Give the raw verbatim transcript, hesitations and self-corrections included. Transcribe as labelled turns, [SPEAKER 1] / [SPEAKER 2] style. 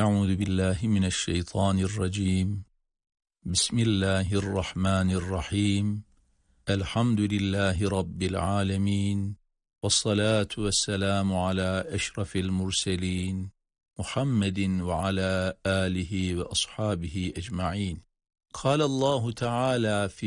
[SPEAKER 1] Euzu billahi mineşşeytanirracim. Bismillahirrahmanirrahim. Elhamdülillahi Rabbil alemin. Vessalatu vesselamu ala eşrafil murselin. Muhammedin ve ala alihi ve ashabihi ecmaîn. Kâlallahu Teâlâ fi